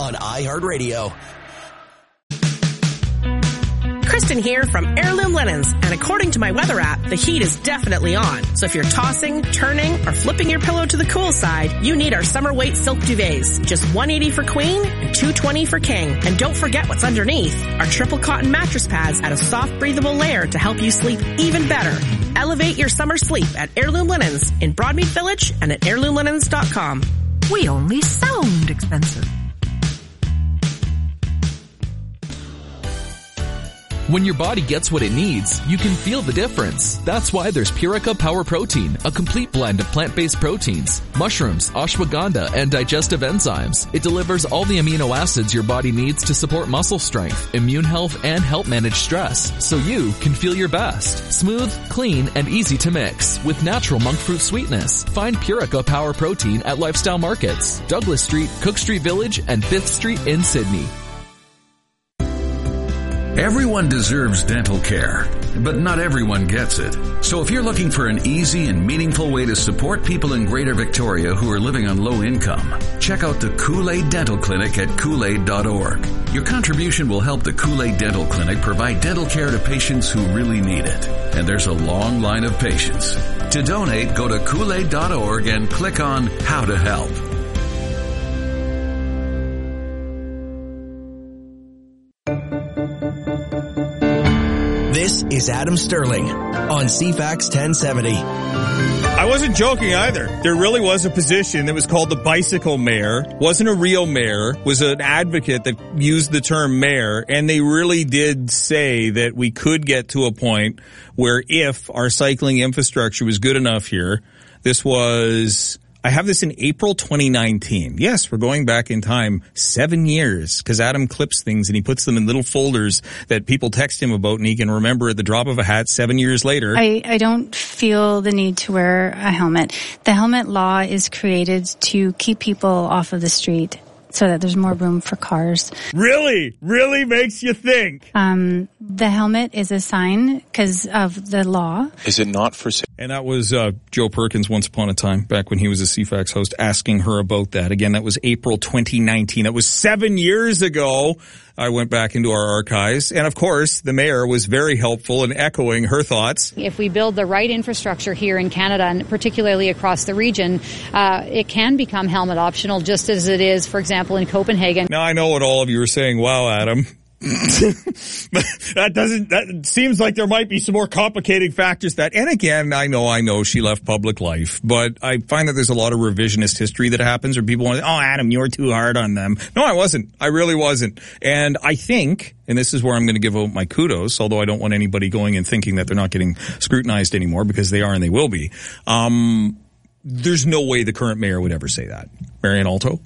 on iHeartRadio. Kristen here from Heirloom Linens, and according to my weather app, the heat is definitely on. So if you're tossing, turning, or flipping your pillow to the cool side, you need our summer weight silk duvets. Just $180 for queen and $220 for king. And don't forget what's underneath. Our triple cotton mattress pads add a soft, breathable layer to help you sleep even better. Elevate your summer sleep at Heirloom Linens in Broadmead Village and at heirloomlinens.com. We only sound expensive. When your body gets what it needs, you can feel the difference. That's why there's Purica Power Protein, a complete blend of plant-based proteins, mushrooms, ashwagandha, and digestive enzymes. It delivers all the amino acids your body needs to support muscle strength, immune health, and help manage stress, so you can feel your best. Smooth, clean, and easy to mix with natural monk fruit sweetness. Find Purica Power Protein at Lifestyle Markets, Douglas Street, Cook Street Village, and 5th Street in Sydney. Everyone deserves dental care, but not everyone gets it. So if you're looking for an easy and meaningful way to support people in Greater Victoria who are living on low income, check out the Kool-Aid Dental Clinic at Kool-Aid.org. Your contribution will help the Kool-Aid Dental Clinic provide dental care to patients who really need it. And there's a long line of patients. To donate, go to Kool-Aid.org and click on How to Help. This is Adam Sterling on CFAX 1070. I wasn't joking either. There really was a position that was called the bicycle mayor. Wasn't a real mayor, was an advocate that used the term mayor, and they really did say that we could get to a point where if our cycling infrastructure was good enough here, this was... I have this in April 2019. Yes, we're going back in time 7 years because Adam clips things and he puts them in little folders that people text him about and he can remember at the drop of a hat 7 years later. I don't feel the need to wear a helmet. The helmet law is created to keep people off of the street so that there's more room for cars. Really? Really makes you think. The helmet is a sign because of the law. Is it not for sale? And that was Joe Perkins once upon a time, back when he was a CFAX host, asking her about that. Again, that was April 2019. That was 7 years ago. I went back into our archives. And, of course, the mayor was very helpful in echoing her thoughts. If we build the right infrastructure here in Canada, and particularly across the region, it can become helmet optional, just as it is, for example, in Copenhagen. Now, I know what all of you are saying. Wow, Adam. That seems like there might be some more complicating factors that, and again, I know she left public life, but I find that there's a lot of revisionist history that happens where people want, oh, Adam, you're too hard on them. No, I wasn't. I really wasn't. And I think, and this is where I'm going to give out my kudos, although I don't want anybody going and thinking that they're not getting scrutinized anymore, because they are and they will be. There's no way the current mayor would ever say that. Marian Alto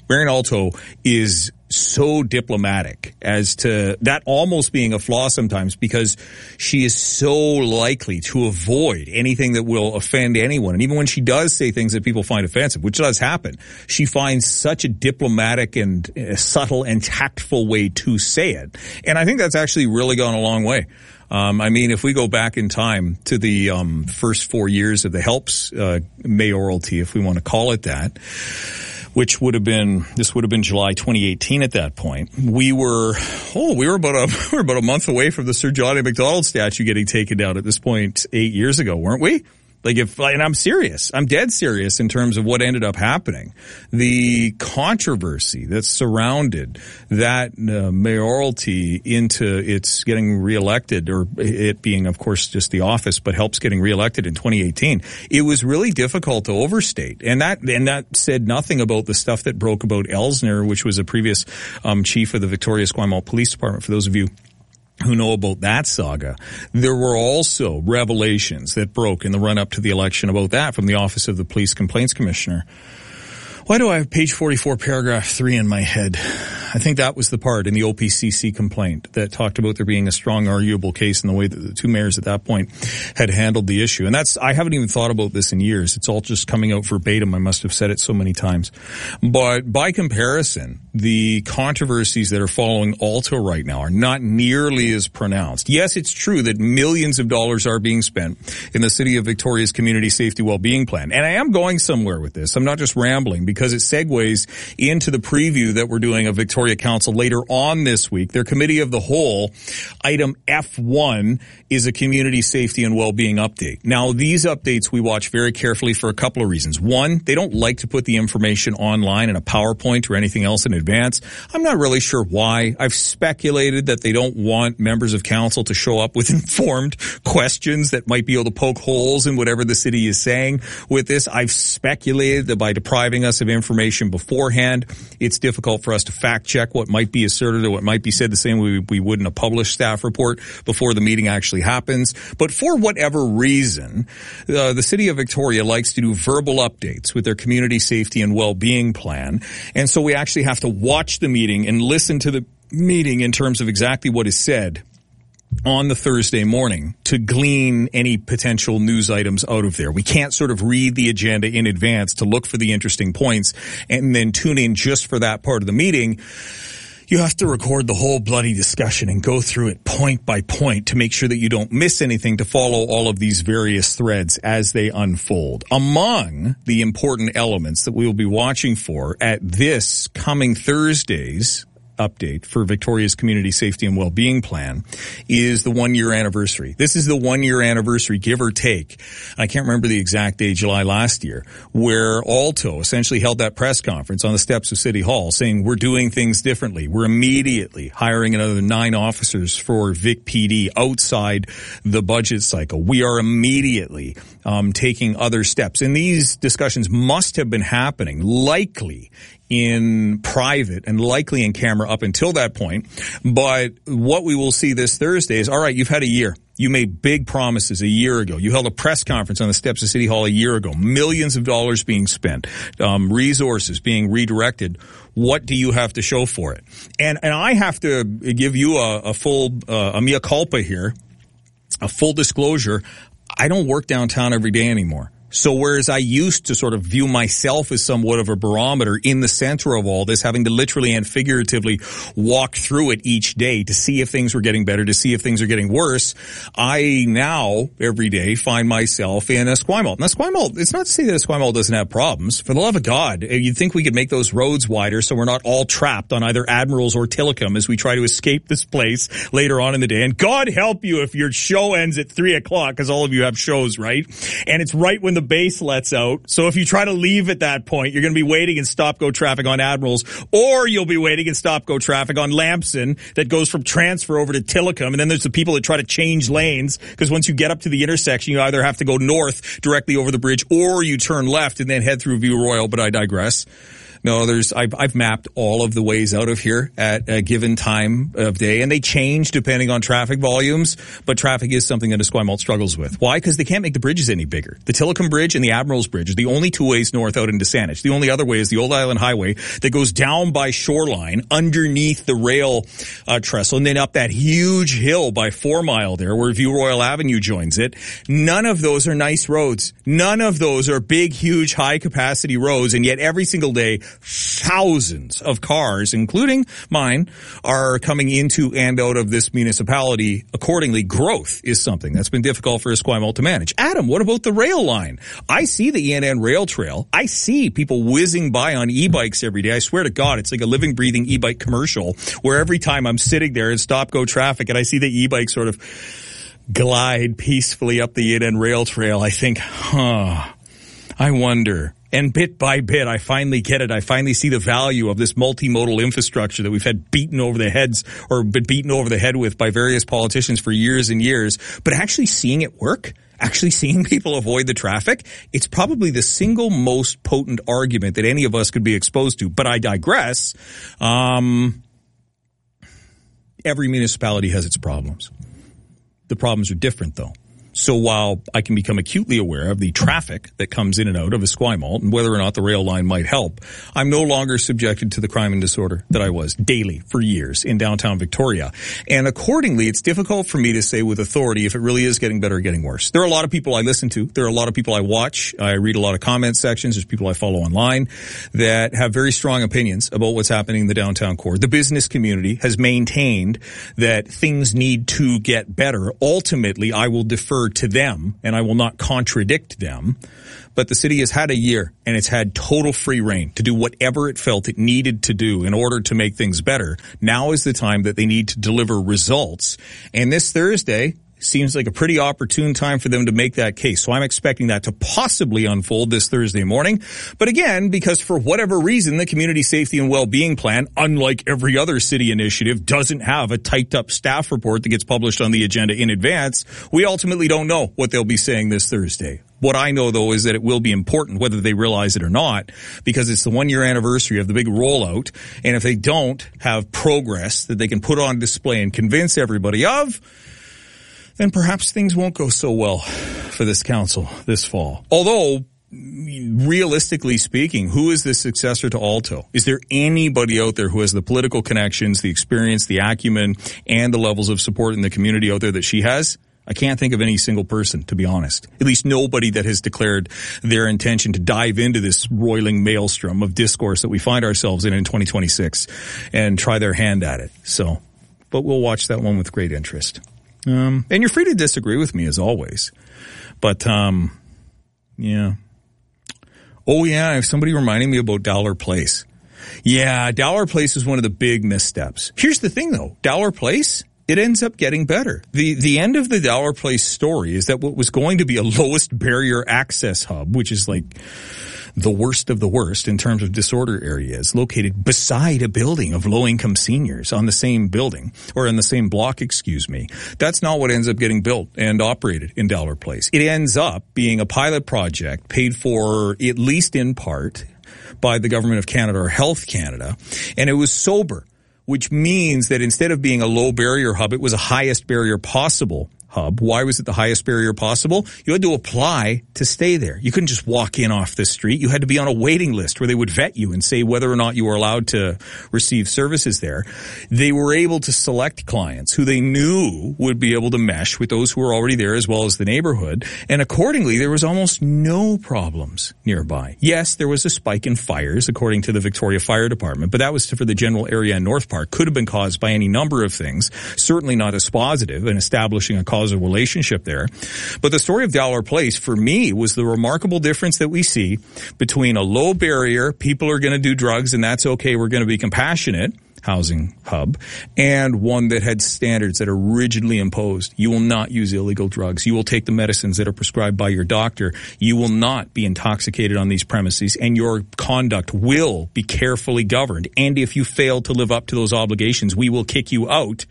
is so diplomatic as to that almost being a flaw sometimes, because she is so likely to avoid anything that will offend anyone. And even when she does say things that people find offensive, which does happen, she finds such a diplomatic and subtle and tactful way to say it. And I think that's actually really gone a long way. I mean, if we go back in time to the first 4 years of the Helps mayoralty, if we want to call it that, which would have been July 2018 at that point. We were about a month away from the Sir John A. Macdonald statue getting taken down at this point 8 years ago, weren't we? And I'm serious. I'm dead serious in terms of what ended up happening. The controversy that surrounded that mayoralty into its getting reelected, or it being, of course, just the office, but Helps getting reelected in 2018. It was really difficult to overstate. And that said nothing about the stuff that broke about Elsner, which was a previous chief of the Victoria Esquimalt Police Department, for those of you who know about that saga. There were also revelations that broke in the run-up to the election about that from the Office of the Police Complaints Commissioner. Why do I have page 44, paragraph 3 in my head? I think that was the part in the OPCC complaint that talked about there being a strong arguable case in the way that the two mayors at that point had handled the issue. And I haven't even thought about this in years. It's all just coming out verbatim. I must have said it so many times. But by comparison, the controversies that are following Alto right now are not nearly as pronounced. Yes, it's true that millions of dollars are being spent in the City of Victoria's Community Safety Wellbeing Plan. And I am going somewhere with this. I'm not just rambling, because it segues into the preview that we're doing of Victoria Victoria Council later on this week. Their committee of the whole, item F1, is a community safety and well-being update. Now, these updates we watch very carefully for a couple of reasons. One, they don't like to put the information online in a PowerPoint or anything else in advance. I'm not really sure why. I've speculated that they don't want members of council to show up with informed questions that might be able to poke holes in whatever the city is saying with this. I've speculated that by depriving us of information beforehand, it's difficult for us to fact check what might be asserted or what might be said, the same way we would in a published staff report before the meeting actually happens. But for whatever reason, the city of Victoria likes to do verbal updates with their community safety and well-being plan. And so we actually have to watch the meeting and listen to the meeting in terms of exactly what is said on the Thursday morning to glean any potential news items out of there. We can't sort of read the agenda in advance to look for the interesting points and then tune in just for that part of the meeting. You have to record the whole bloody discussion and go through it point by point to make sure that you don't miss anything, to follow all of these various threads as they unfold. Among the important elements that we will be watching for at this coming Thursday's update for Victoria's Community Safety and Wellbeing Plan is the 1-year anniversary. This is the 1-year anniversary, give or take. I can't remember the exact date, July last year, where Alto essentially held that press conference on the steps of City Hall saying we're doing things differently. We're immediately hiring another 9 officers for Vic PD outside the budget cycle. We are immediately taking other steps. And these discussions must have been happening, likely in private and likely in camera up until that point. But what we will see this Thursday is, all right, you've had a year. You made big promises a year ago. You held a press conference on the steps of City Hall a year ago. Millions of dollars being spent, resources being redirected. What do you have to show for it? And I have to give you a full, a mea culpa here, a full disclosure. I don't work downtown every day anymore. So whereas I used to sort of view myself as somewhat of a barometer in the center of all this, having to literally and figuratively walk through it each day to see if things were getting better, to see if things are getting worse, I now every day find myself in Esquimalt. Now Esquimalt, it's not to say that Esquimalt doesn't have problems. For the love of God, you'd think we could make those roads wider so we're not all trapped on either Admirals or Tillicum as we try to escape this place later on in the day. And God help you if your show ends at 3:00, because all of you have shows, right? And it's right when the base lets out. So if you try to leave at that point, you're going to be waiting in stop-go traffic on Admirals, or you'll be waiting in stop-go traffic on Lamson that goes from transfer over to Tillicum. And then there's the people that try to change lanes, because once you get up to the intersection, you either have to go north directly over the bridge or you turn left and then head through View Royal, but I digress. No, I've mapped all of the ways out of here at a given time of day, and they change depending on traffic volumes, but traffic is something that Esquimalt struggles with. Why? Because they can't make the bridges any bigger. The Tillicum Bridge and the Admirals Bridge are the only 2 ways north out into Saanich. The only other way is the Old Island Highway that goes down by Shoreline underneath the rail trestle and then up that huge hill by 4 Mile there where View Royal Avenue joins it. None of those are nice roads. None of those are big, huge, high-capacity roads, and yet every single day thousands of cars, including mine, are coming into and out of this municipality. Accordingly, growth is something that's been difficult for Esquimalt to manage. Adam, what about the rail line? I see the ENN rail trail. I see people whizzing by on e-bikes every day. I swear to God, it's like a living, breathing e-bike commercial where every time I'm sitting there in stop-go traffic and I see the e-bike sort of glide peacefully up the ENN rail trail, I think, I wonder. And bit by bit, I finally get it. I finally see the value of this multimodal infrastructure that we've had beaten over the heads or been beaten over the head with by various politicians for years and years. But actually seeing it work, actually seeing people avoid the traffic, it's probably the single most potent argument that any of us could be exposed to. But I digress. Every municipality has its problems. The problems are different, though. So while I can become acutely aware of the traffic that comes in and out of Esquimalt and whether or not the rail line might help, I'm no longer subjected to the crime and disorder that I was daily for years in downtown Victoria. And accordingly, it's difficult for me to say with authority if it really is getting better or getting worse. There are a lot of people I listen to. There are a lot of people I watch. I read a lot of comment sections. There's people I follow online that have very strong opinions about what's happening in the downtown core. The business community has maintained that things need to get better. Ultimately, I will defer defer to them, and I will not contradict them. But the city has had a year, and it's had total free rein to do whatever it felt it needed to do in order to make things better. Now is the time that they need to deliver results. And this Thursday seems like a pretty opportune time for them to make that case. So I'm expecting that to possibly unfold this Thursday morning. But again, because for whatever reason, the Community Safety and Wellbeing Plan, unlike every other city initiative, doesn't have a typed up staff report that gets published on the agenda in advance, we ultimately don't know what they'll be saying this Thursday. What I know, though, is that it will be important, whether they realize it or not, because it's the 1-year anniversary of the big rollout. And if they don't have progress that they can put on display and convince everybody of, then perhaps things won't go so well for this council this fall. Although, realistically speaking, who is the successor to Alto? Is there anybody out there who has the political connections, the experience, the acumen, and the levels of support in the community out there that she has? I can't think of any single person, to be honest. At least nobody that has declared their intention to dive into this roiling maelstrom of discourse that we find ourselves in 2026 and try their hand at it. So, but we'll watch that one with great interest. And you're free to disagree with me as always. But, yeah. Oh yeah, I have somebody reminding me about Dowler Place. Yeah, Dowler Place is one of the big missteps. Here's the thing though, Dowler Place, it ends up getting better. The end of the Dowler Place story is that what was going to be a lowest barrier access hub, which is like the worst of the worst in terms of disorder areas, located beside a building of low-income seniors on the same building, or in the same block, excuse me. That's not what ends up getting built and operated in Dowler Place. It ends up being a pilot project paid for, at least in part, by the Government of Canada or Health Canada, and it was sober, which means that instead of being a low-barrier hub, it was a highest barrier possible hub. Why was it the highest barrier possible? You had to apply to stay there. You couldn't just walk in off the street. You had to be on a waiting list where they would vet you and say whether or not you were allowed to receive services there. They were able to select clients who they knew would be able to mesh with those who were already there as well as the neighborhood. And accordingly, there was almost no problems nearby. Yes, there was a spike in fires, according to the Victoria Fire Department, but that was for the general area in North Park. Could have been caused by any number of things. Certainly not as positive in establishing a causal relationship there. But the story of Dowler Place, for me, was the remarkable difference that we see between a low barrier, people are going to do drugs and that's okay, we're going to be compassionate housing hub, and one that had standards that are rigidly imposed. You will not use illegal drugs. You will take the medicines that are prescribed by your doctor. You will not be intoxicated on these premises, and your conduct will be carefully governed. And if you fail to live up to those obligations, we will kick you out.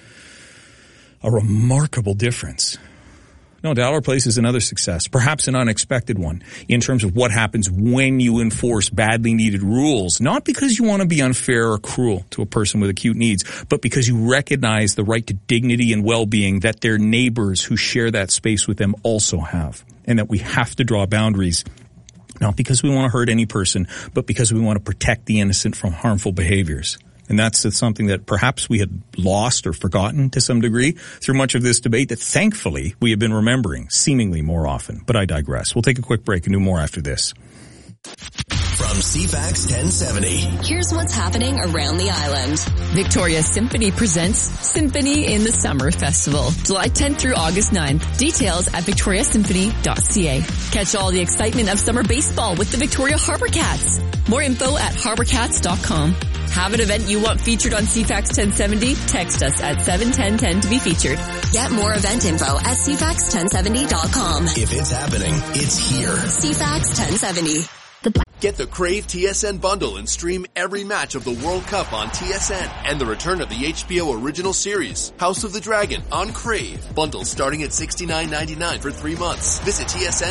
A remarkable difference. No, Dowler Place is another success, perhaps an unexpected one, in terms of what happens when you enforce badly needed rules, not because you want to be unfair or cruel to a person with acute needs, but because you recognize the right to dignity and well-being that their neighbors who share that space with them also have, and that we have to draw boundaries, not because we want to hurt any person, but because we want to protect the innocent from harmful behaviors. And that's something that perhaps we had lost or forgotten to some degree through much of this debate that thankfully we have been remembering seemingly more often. But I digress. We'll take a quick break and do more after this. From CFAX 1070. Here's what's happening around the island. Victoria Symphony presents Symphony in the Summer Festival, July 10th through August 9th. Details at victoriasymphony.ca. Catch all the excitement of summer baseball with the Victoria Harbour Cats. More info at harbourcats.com. Have an event you want featured on CFAX 1070? Text us at 71010 to be featured. Get more event info at CFAX1070.com. If it's happening, it's here. CFAX 1070. Get the Crave TSN bundle and stream every match of the World Cup on TSN and the return of the HBO original series, House of the Dragon, on Crave. Bundles starting at $69.99 for 3 months. Visit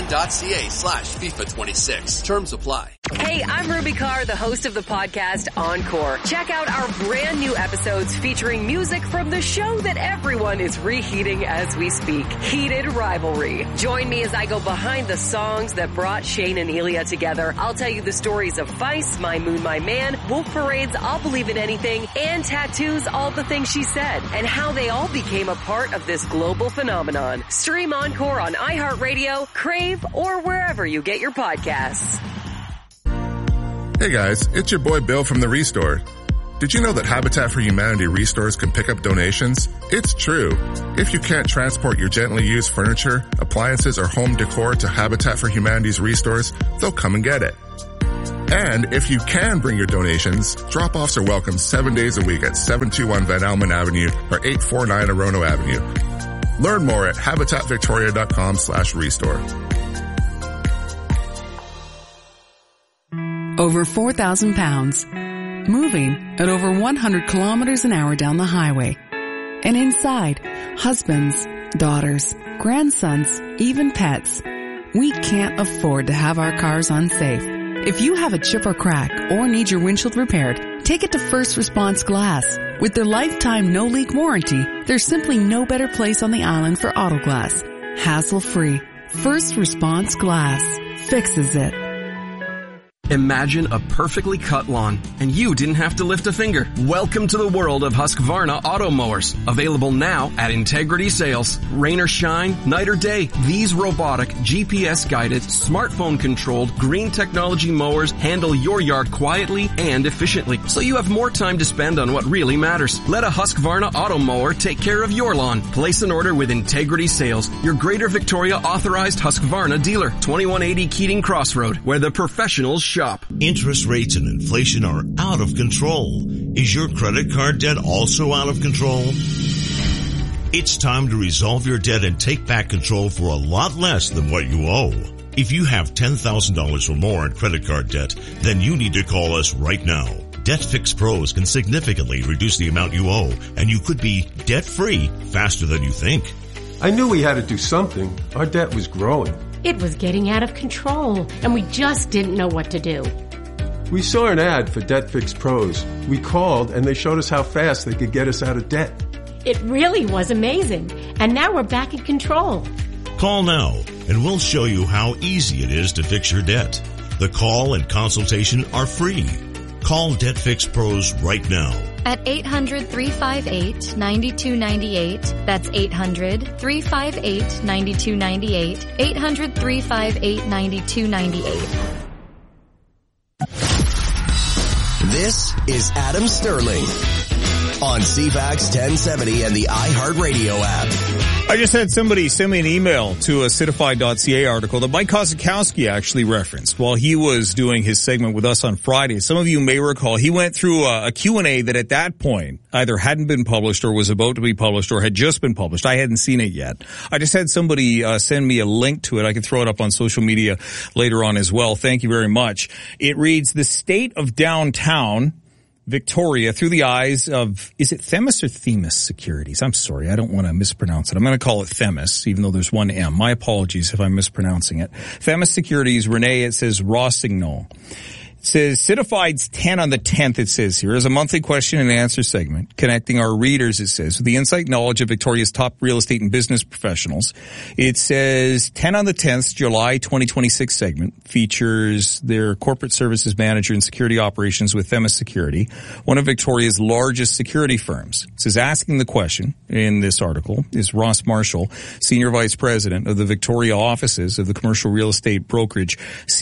tsn.ca/FIFA26. Terms apply. Hey, I'm Ruby Carr, the host of the podcast Encore. Check out our brand new episodes featuring music from the show that everyone is reheating as we speak, Heated Rivalry. Join me as I go behind the songs that brought Shane and Elia together. I'll tell you the stories of Feist, My Moon, My Man, Wolf Parade's I'll Believe in Anything, and Tattoo's All the Things She Said, and how they all became a part of this global phenomenon. Stream Encore on iHeartRadio, Crave, or wherever you get your podcasts. Hey guys, it's your boy Bill from The Restore. Did you know that Habitat for Humanity Restores can pick up donations? It's true. If you can't transport your gently used furniture, appliances, or home decor to Habitat for Humanity's Restores, they'll come and get it. And if you can bring your donations, drop-offs are welcome 7 days a week at 721 Van Almen Avenue or 849 Orono Avenue. Learn more at habitatvictoria.com/restore. Over 4,000 pounds. Moving at over 100 kilometers an hour down the highway. And inside, husbands, daughters, grandsons, even pets. We can't afford to have our cars unsafe. If you have a chip or crack or need your windshield repaired, take it to First Response Glass. With their lifetime no-leak warranty, there's simply no better place on the island for auto glass. Hassle-free. First Response Glass fixes it. Imagine a perfectly cut lawn, and you didn't have to lift a finger. Welcome to the world of Husqvarna auto mowers. Available now at Integrity Sales. Rain or shine, night or day, these robotic, GPS-guided, smartphone-controlled, green technology mowers handle your yard quietly and efficiently, so you have more time to spend on what really matters. Let a Husqvarna auto mower take care of your lawn. Place an order with Integrity Sales, your Greater Victoria authorized Husqvarna dealer. 2180 Keating Crossroad, where the professionals shop. Interest rates and inflation are out of control. Is your credit card debt also out of control? It's time to resolve your debt and take back control for a lot less than what you owe. If you have $10,000 or more in credit card debt, then you need to call us right now. Debt Fix Pros can significantly reduce the amount you owe, and you could be debt-free faster than you think. I knew we had to do something. Our debt was growing. It was getting out of control, and we just didn't know what to do. We saw an ad for Debt Fix Pros. We called, and they showed us how fast they could get us out of debt. It really was amazing, and now we're back in control. Call now, and we'll show you how easy it is to fix your debt. The call and consultation are free. Call Debt Fix Pros right now. At 800-358-9298. That's 800-358-9298. 800-358-9298. This is Adam Sterling on CFAX 1070 and the iHeartRadio app. I just had somebody send me an email to a Citified.ca article that Mike Kosakowski actually referenced while he was doing his segment with us on Friday. Some of you may recall he went through a Q&A that at that point either hadn't been published or was about to be published or had just been published. I hadn't seen it yet. I just had somebody send me a link to it. I can throw it up on social media later on as well. Thank you very much. It reads, the state of downtown Victoria through the eyes of, is it Themis or Themis Securities? I'm sorry, I don't want to mispronounce it. I'm going to call it Themis, even though there's one M. My apologies if I'm mispronouncing it. Themis Securities, Renee, it says Rossignol. It says, Citified's 10 on the 10th, it says here, is a monthly question and answer segment connecting our readers, it says, with the insight knowledge of Victoria's top real estate and business professionals. It says 10 on the 10th, July 2026 segment features their corporate services manager and security operations with Themis Security, one of Victoria's largest security firms. It says, asking the question in this article is Ross Marshall, Senior Vice President of the Victoria offices of the commercial real estate brokerage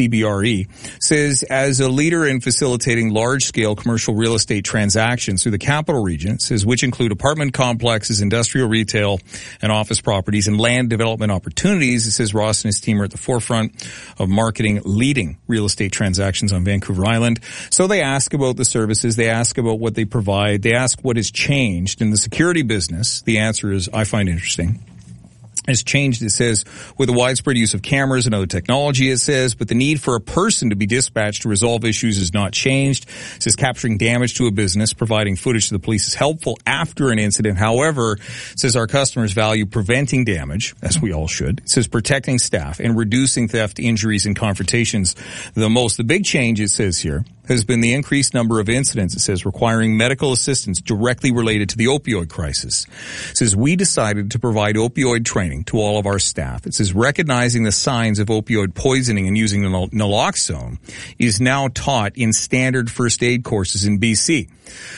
CBRE, says, as a leader in facilitating large-scale commercial real estate transactions through the capital region, it says, which include apartment complexes, industrial retail, and office properties, and land development opportunities. It says Ross and his team are at the forefront of marketing leading real estate transactions on Vancouver Island. So they ask about the services, they ask about what they provide, they ask what has changed in the security business. The answer is, I find interesting, has changed, it says, with the widespread use of cameras and other technology, it says, but the need for a person to be dispatched to resolve issues has not changed. It says capturing damage to a business, providing footage to the police is helpful after an incident. However, it says our customers value preventing damage, as we all should. It says protecting staff and reducing theft, injuries, and confrontations the most. The big change, it says here, has been the increased number of incidents, it says, requiring medical assistance directly related to the opioid crisis. It says, we decided to provide opioid training to all of our staff. It says, recognizing the signs of opioid poisoning and using naloxone is now taught in standard first aid courses in BC.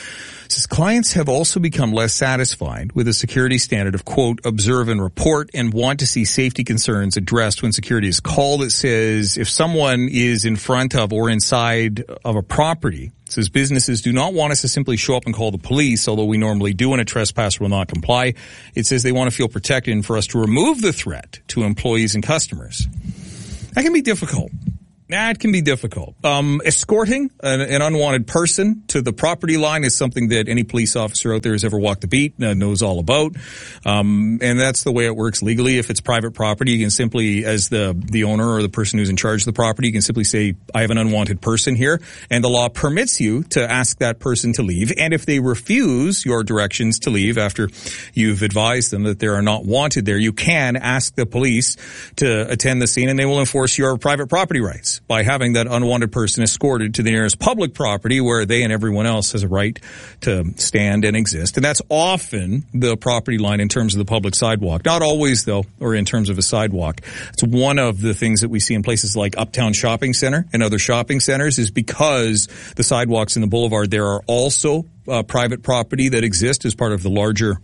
It says clients have also become less satisfied with the security standard of, quote, observe and report, and want to see safety concerns addressed when security is called. It says if someone is in front of or inside of a property, it says businesses do not want us to simply show up and call the police, although we normally do when a trespasser will not comply. It says they want to feel protected and for us to remove the threat to employees and customers. That can be difficult. That can be difficult. Escorting an unwanted person to the property line is something that any police officer out there who's ever walked the beat knows all about. And that's the way it works legally. If it's private property, you can simply, as the owner or the person who's in charge of the property, you can simply say, I have an unwanted person here. And the law permits you to ask that person to leave. And if they refuse your directions to leave after you've advised them that they are not wanted there, you can ask the police to attend the scene and they will enforce your private property rights by having that unwanted person escorted to the nearest public property where they and everyone else has a right to stand and exist. And that's often the property line in terms of the public sidewalk. Not always, though, or in terms of a sidewalk. It's one of the things that we see in places like Uptown Shopping Center and other shopping centers is because the sidewalks in the boulevard there are also private property that exist as part of the larger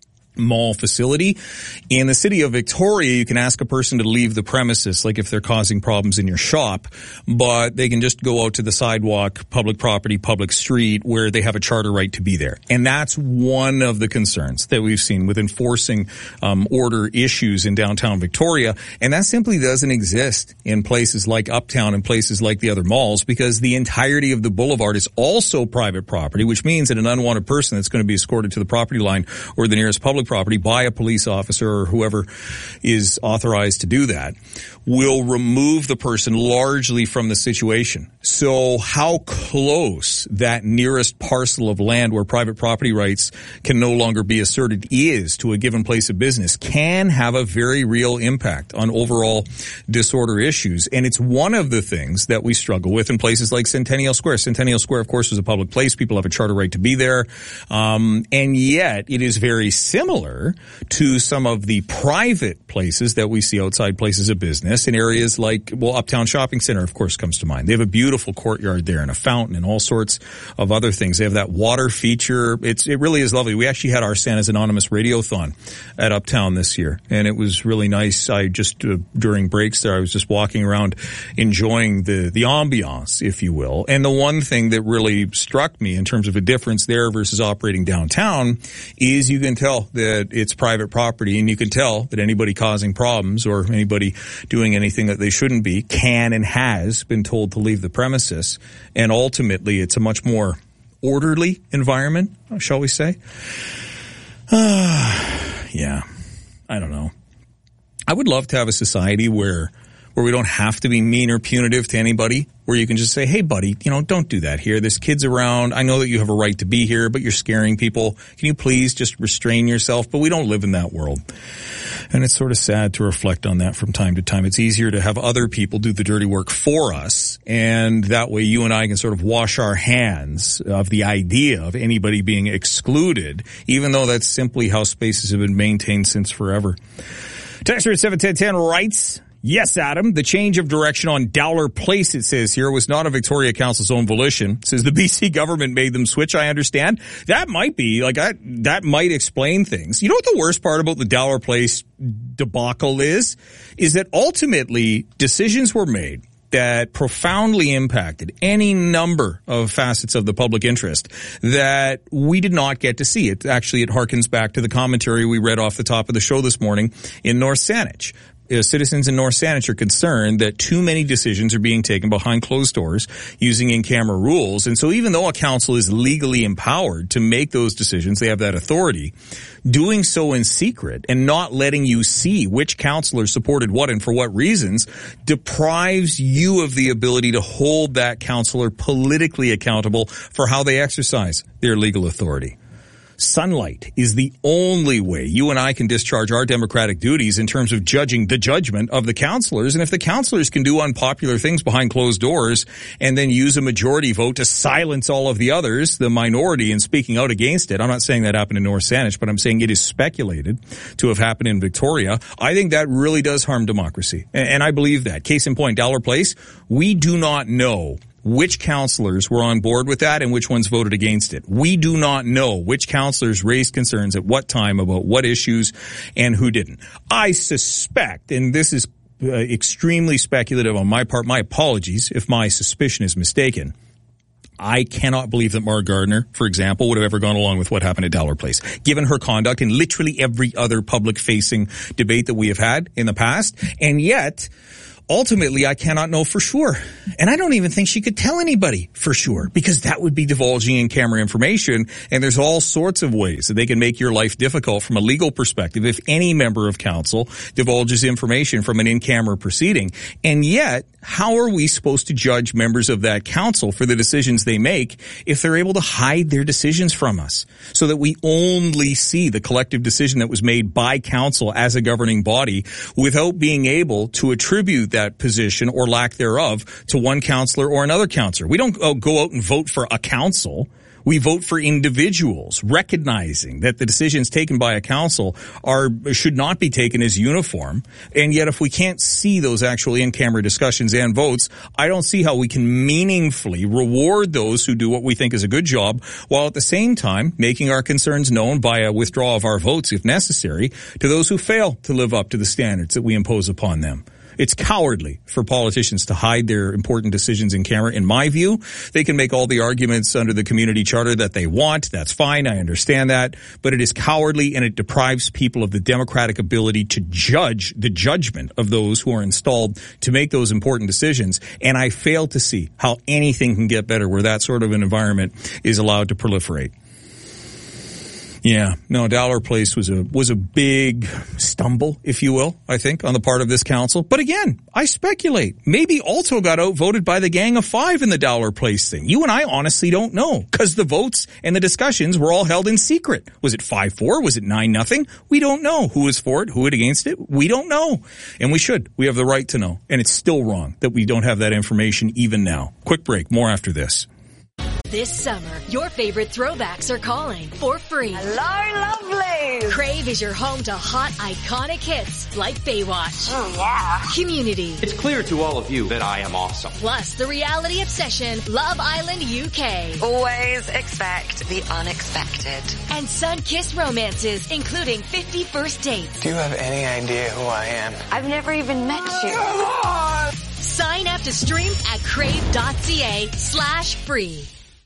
mall facility. In the city of Victoria, you can ask a person to leave the premises, like if they're causing problems in your shop, but they can just go out to the sidewalk, public property, public street, where they have a charter right to be there. And that's one of the concerns that we've seen with enforcing order issues in downtown Victoria. And that simply doesn't exist in places like Uptown and places like the other malls, because the entirety of the boulevard is also private property, which means that an unwanted person that's going to be escorted to the property line or the nearest public property by a police officer or whoever is authorized to do that will remove the person largely from the situation. So how close that nearest parcel of land where private property rights can no longer be asserted is to a given place of business can have a very real impact on overall disorder issues. And it's one of the things that we struggle with in places like Centennial Square. Centennial Square, of course, is a public place. People have a charter right to be there. And yet it is very similar to some of the private places that we see outside places of business in areas like, well, Uptown Shopping Center, of course, comes to mind. They have a beautiful courtyard there and a fountain and all sorts of other things. They have that water feature. It really is lovely. We actually had our Santa's Anonymous Radiothon at Uptown this year, and it was really nice. I just, during breaks there, I was just walking around enjoying the ambiance, if you will. And the one thing that really struck me in terms of a difference there versus operating downtown is you can tell that it's private property, and you can tell that anybody causing problems or anybody doing anything that they shouldn't be can and has been told to leave the premises. And ultimately, it's a much more orderly environment, shall we say? Yeah, I don't know. I would love to have a society where we don't have to be mean or punitive to anybody, where you can just say, hey, buddy, don't do that here. This kid's around. I know that you have a right to be here, but you're scaring people. Can you please just restrain yourself? But we don't live in that world. And it's sort of sad to reflect on that from time to time. It's easier to have other people do the dirty work for us, and that way you and I can sort of wash our hands of the idea of anybody being excluded, even though that's simply how spaces have been maintained since forever. Texter at 71010 writes, yes, Adam, the change of direction on Dowler Place, it says here, was not a Victoria Council's own volition. It says the BC government made them switch, I understand. That might be, that might explain things. You know what the worst part about the Dowler Place debacle is that ultimately decisions were made that profoundly impacted any number of facets of the public interest that we did not get to see. It harkens back to the commentary we read off the top of the show this morning in North Saanich. Citizens in North Saanich are concerned that too many decisions are being taken behind closed doors using in-camera rules. And so even though a council is legally empowered to make those decisions, they have that authority, doing so in secret and not letting you see which councillor supported what and for what reasons deprives you of the ability to hold that councillor politically accountable for how they exercise their legal authority. Sunlight is the only way you and I can discharge our democratic duties in terms of judging the judgment of the councillors. And if the councillors can do unpopular things behind closed doors and then use a majority vote to silence all of the others, the minority, in speaking out against it, I'm not saying that happened in North Saanich, but I'm saying it is speculated to have happened in Victoria. I think that really does harm democracy. And I believe that. Case in point, Dowler Place, we do not know which councillors were on board with that and which ones voted against it. We do not know which councillors raised concerns at what time about what issues and who didn't. I suspect, and this is extremely speculative on my part, my apologies if my suspicion is mistaken, I cannot believe that Marg Gardner, for example, would have ever gone along with what happened at Dowler Place, given her conduct in literally every other public-facing debate that we have had in the past. And yet, ultimately, I cannot know for sure. And I don't even think she could tell anybody for sure, because that would be divulging in-camera information, and there's all sorts of ways that they can make your life difficult from a legal perspective if any member of council divulges information from an in-camera proceeding. And yet, how are we supposed to judge members of that council for the decisions they make if they're able to hide their decisions from us so that we only see the collective decision that was made by council as a governing body without being able to attribute that position or lack thereof to one councillor or another councillor? We don't go out and vote for a council. We vote for individuals, recognizing that the decisions taken by a council should not be taken as uniform. And yet, if we can't see those actual in-camera discussions and votes, I don't see how we can meaningfully reward those who do what we think is a good job, while at the same time making our concerns known by a withdrawal of our votes, if necessary, to those who fail to live up to the standards that we impose upon them. It's cowardly for politicians to hide their important decisions in camera. In my view, they can make all the arguments under the community charter that they want. That's fine. I understand that. But it is cowardly, and it deprives people of the democratic ability to judge the judgment of those who are installed to make those important decisions. And I fail to see how anything can get better where that sort of an environment is allowed to proliferate. Yeah, no, Dowler Place was a big stumble, if you will, I think, on the part of this council. But again, I speculate. Maybe Alto got outvoted by the Gang of Five in the Dowler Place thing. You and I honestly don't know, because the votes and the discussions were all held in secret. Was it 5-4? Was it 9-0? We don't know who was for it, who was against it. We don't know. And we should. We have the right to know. And it's still wrong that we don't have that information even now. Quick break. More after this. This summer, your favorite throwbacks are calling for free. Hello, lovely. Crave is your home to hot, iconic hits like Baywatch. Oh, yeah. Community. It's clear to all of you that I am awesome. Plus the reality obsession, Love Island UK. Always expect the unexpected. And sun-kissed romances, including 50 First Dates. Do you have any idea who I am? I've never even met you. Sign up to stream at crave.ca/free.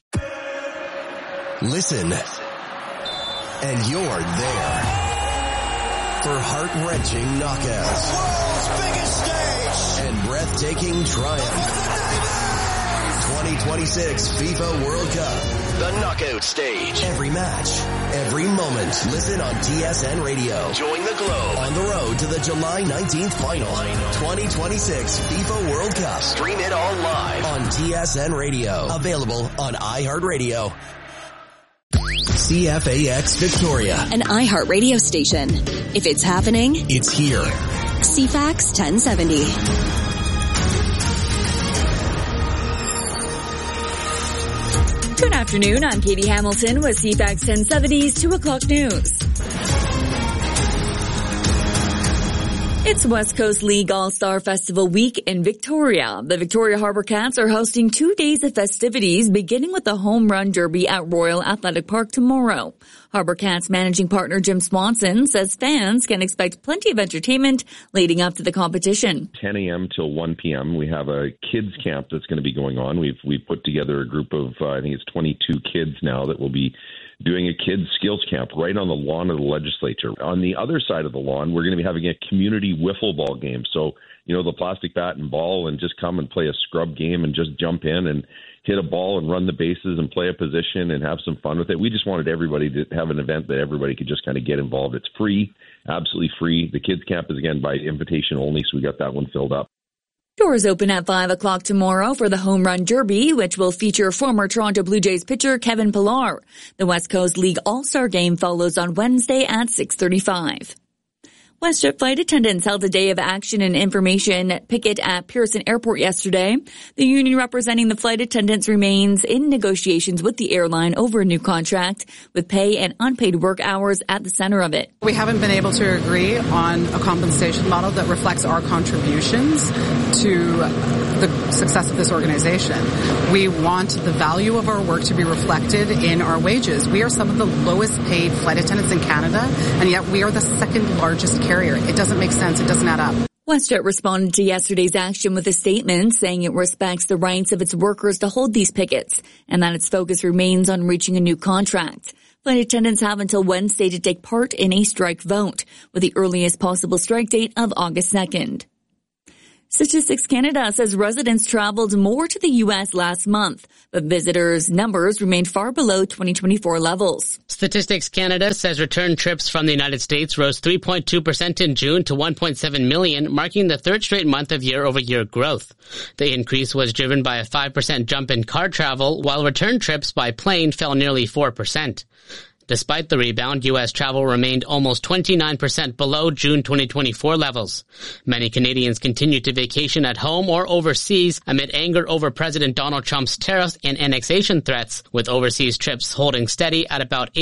Listen, and you're there for heart-wrenching knockouts, world's biggest stage, and breathtaking triumph. 2026 FIFA World Cup, the knockout stage. Every match, every moment. Listen on TSN Radio. Join the globe on the road to the July 19th final. 2026 FIFA World Cup. Stream it all live on TSN Radio. Available on iHeartRadio. CFAX Victoria, an iHeart radio station. If it's happening, it's here. CFAX 1070. Good afternoon. I'm Katie Hamilton with CFAX 1070's 2 o'clock news. It's West Coast League All-Star Festival Week in Victoria. The Victoria Harbour Cats are hosting 2 days of festivities, beginning with the Home Run Derby at Royal Athletic Park tomorrow. Harbour Cats managing partner Jim Swanson says fans can expect plenty of entertainment leading up to the competition. 10 a.m. till 1 p.m. we have a kids camp that's going to be going on. We've put together a group of, I think it's 22 kids now that will be doing a kids skills camp right on the lawn of the legislature. On the other side of the lawn, we're going to be having a community wiffle ball game. So, you know, the plastic bat and ball, and just come and play a scrub game and just jump in and hit a ball and run the bases and play a position and have some fun with it. We just wanted everybody to have an event that everybody could just kind of get involved. It's free, absolutely free. The kids camp is, again, by invitation only, so we got that one filled up. Doors open at 5 o'clock tomorrow for the Home Run Derby, which will feature former Toronto Blue Jays pitcher Kevin Pillar. The West Coast League All-Star Game follows on Wednesday at 6:35. WestJet flight attendants held a day of action and information picket at Pearson Airport yesterday. The union representing the flight attendants remains in negotiations with the airline over a new contract, with pay and unpaid work hours at the center of it. We haven't been able to agree on a compensation model that reflects our contributions to the success of this organization. We want the value of our work to be reflected in our wages. We are some of the lowest paid flight attendants in Canada, and yet we are the second largest carrier. It doesn't make sense. It doesn't add up. WestJet responded to yesterday's action with a statement saying it respects the rights of its workers to hold these pickets and that its focus remains on reaching a new contract. Flight attendants have until Wednesday to take part in a strike vote, with the earliest possible strike date of August 2nd. Statistics Canada says residents traveled more to the U.S. last month, but visitors' numbers remained far below 2024 levels. Statistics Canada says return trips from the United States rose 3.2% in June to 1.7 million, marking the third straight month of year-over-year growth. The increase was driven by a 5% jump in car travel, while return trips by plane fell nearly 4%. Despite the rebound, U.S. travel remained almost 29% below June 2024 levels. Many Canadians continue to vacation at home or overseas amid anger over President Donald Trump's tariffs and annexation threats, with overseas trips holding steady at about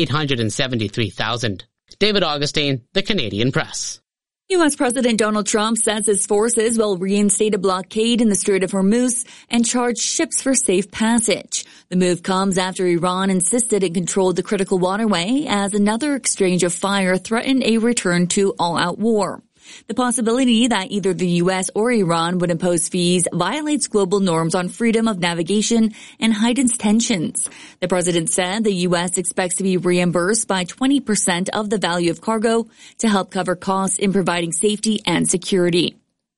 873,000. David Augustine, The Canadian Press. U.S. President Donald Trump says his forces will reinstate a blockade in the Strait of Hormuz and charge ships for safe passage. The move comes after Iran insisted it controlled the critical waterway as another exchange of fire threatened a return to all-out war. The possibility that either the U.S. or Iran would impose fees violates global norms on freedom of navigation and heightens tensions. The president said the U.S. expects to be reimbursed by 20% of the value of cargo to help cover costs in providing safety and security.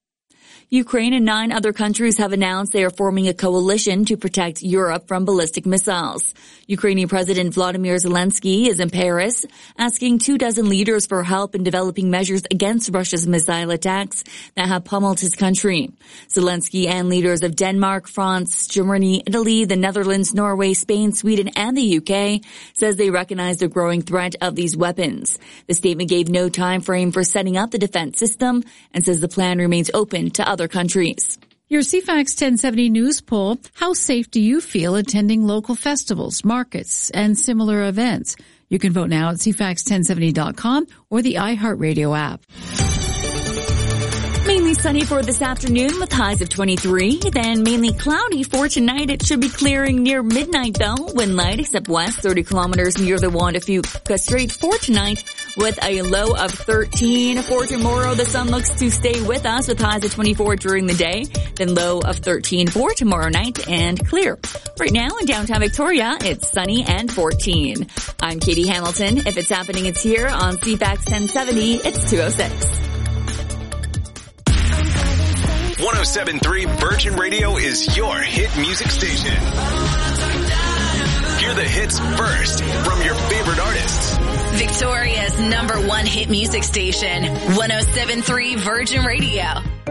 Ukraine and 9 other countries have announced they are forming a coalition to protect Europe from ballistic missiles. Ukrainian President Volodymyr Zelensky is in Paris, asking 24 leaders for help in developing measures against Russia's missile attacks that have pummeled his country. Zelensky and leaders of Denmark, France, Germany, Italy, the Netherlands, Norway, Spain, Sweden, and the UK says they recognize the growing threat of these weapons. The statement gave no time frame for setting up the defense system and says the plan remains open to other countries. Your CFAX 1070 News poll, how safe do you feel attending local festivals, markets, and similar events? You can vote now at CFAX1070.com or the iHeartRadio app. Mainly sunny for this afternoon with highs of 23, then mainly cloudy for tonight. It should be clearing near midnight though. Wind light except west 30 kilometers near the Juan de Fuca Strait for tonight with a low of 13. For tomorrow, the sun looks to stay with us with highs of 24 during the day, then low of 13 for tomorrow night and clear. Right now in downtown Victoria, it's sunny and 14. I'm Katie Hamilton. If it's happening, it's here on CFAX 1070. It's 206. 107.3 Virgin Radio is your hit music station. Hear the hits first from your favorite artists. Victoria's #1 hit music station, 107.3 Virgin Radio.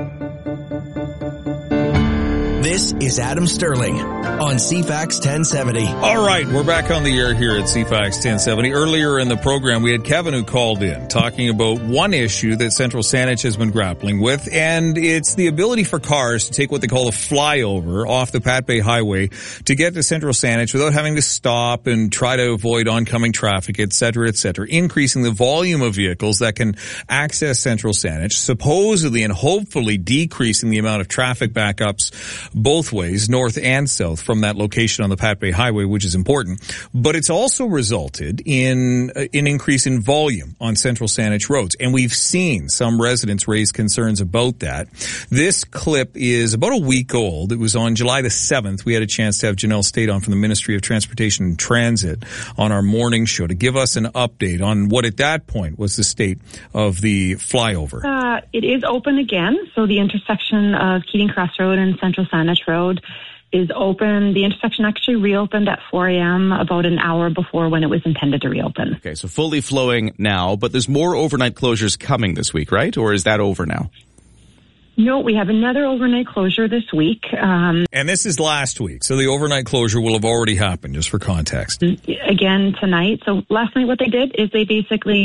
This is Adam Sterling on CFAX 1070. All right, we're back on the air here at CFAX 1070. Earlier in the program, we had Kevin who called in talking about one issue that Central Saanich has been grappling with, and it's the ability for cars to take what they call a flyover off the Pat Bay Highway to get to Central Saanich without having to stop and try to avoid oncoming traffic, et cetera, increasing the volume of vehicles that can access Central Saanich, supposedly and hopefully decreasing the amount of traffic backups both ways, north and south, from that location on the Pat Bay Highway, which is important. But it's also resulted in an increase in volume on Central Saanich roads. And we've seen some residents raise concerns about that. This clip is about a week old. It was on July the 7th. We had a chance to have Janelle State on from the Ministry of Transportation and Transit on our morning show to give us an update on what at that point was the state of the flyover. It is open again. So the intersection of Keating Cross Road and Central Saanich Road is open. The intersection actually reopened at 4 a.m. about an hour before when it was intended to reopen. Okay, so fully flowing now, but there's more overnight closures coming this week, right? Or is that over now? No, we have another overnight closure this week. And this is last week, so the overnight closure will have already happened, just for context. Again tonight. So last night what they did is they basically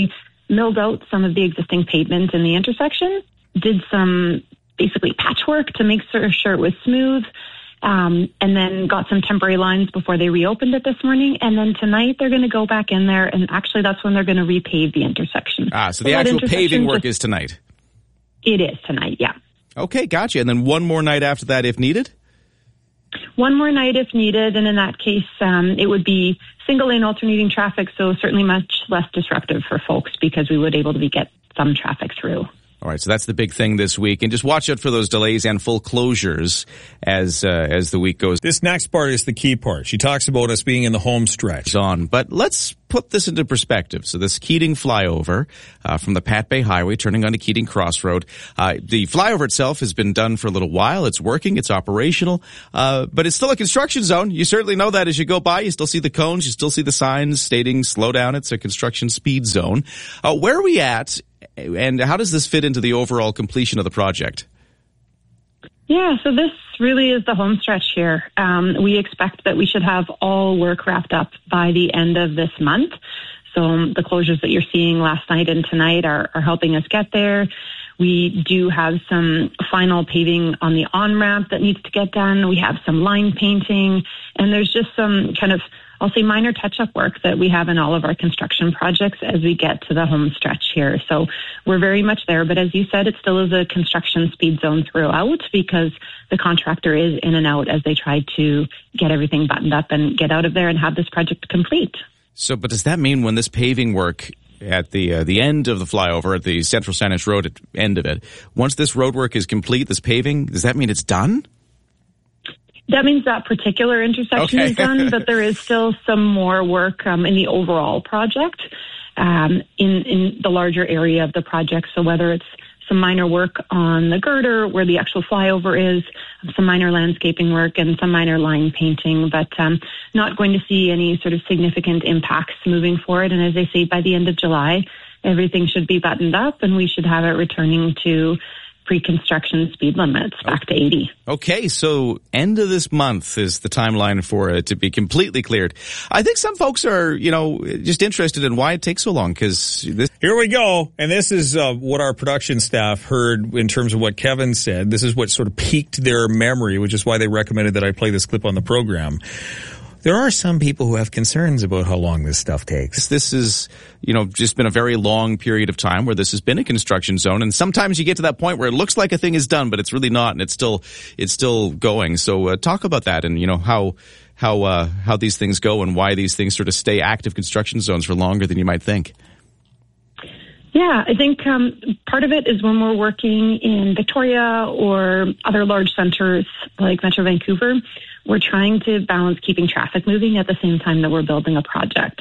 milled out some of the existing pavement in the intersection, did some basically patchwork to make sure it was smooth, and then got some temporary lines before they reopened it this morning. And then tonight they're going to go back in there, and actually that's when they're going to repave the intersection. So the actual paving work is tonight? It is tonight, yeah. Okay, gotcha. And then one more night after that if needed? One more night if needed, and in that case, it would be single-lane alternating traffic, so certainly much less disruptive for folks because we would be able to get some traffic through. All right, so that's the big thing this week, and just watch out for those delays and full closures as the week goes. This next part is the key part. She talks about us being in the home stretch. But let's put this into perspective. So this Keating flyover from the Pat Bay Highway turning onto Keating Crossroad, the flyover itself has been done for a little while. It's working. It's operational. But it's still a construction zone. You certainly know that as you go by. You still see the cones. You still see the signs stating slow down. It's a construction speed zone. Where are we at? And how does this fit into the overall completion of the project? Yeah, so this really is the home stretch here. We expect that we should have all work wrapped up by the end of this month. So the closures that you're seeing last night and tonight are helping us get there. We do have some final paving on the on-ramp that needs to get done. We have some line painting, and there's just some kind of, I'll say, minor touch-up work that we have in all of our construction projects as we get to the home stretch here. So we're very much there, but as you said, it still is a construction speed zone throughout because the contractor is in and out as they try to get everything buttoned up and get out of there and have this project complete. So, but does that mean when this paving work at the end of the flyover, at the Central Saanich Road at end of it, once this road work is complete, this paving, does that mean it's done? That means that particular intersection is done, but there is still some more work in the overall project, in the larger area of the project. So whether it's some minor work on the girder where the actual flyover is, some minor landscaping work and some minor line painting, but not going to see any sort of significant impacts moving forward. And as I say, by the end of July, everything should be buttoned up and we should have it returning to pre-construction speed limits back to 80. Okay, so end of this month is the timeline for it to be completely cleared. I think some folks are, just interested in why it takes so long, because Here we go, and this is what our production staff heard in terms of what Kevin said. This is what sort of piqued their memory, which is why they recommended that I play this clip on the program. There are some people who have concerns about how long this stuff takes. This is, just been a very long period of time where this has been a construction zone. And sometimes you get to that point where it looks like a thing is done, but it's really not. And it's still going. So talk about that and, how these things go and why these things sort of stay active construction zones for longer than you might think. Yeah, I think part of it is when we're working in Victoria or other large centers like Metro Vancouver, we're trying to balance keeping traffic moving at the same time that we're building a project.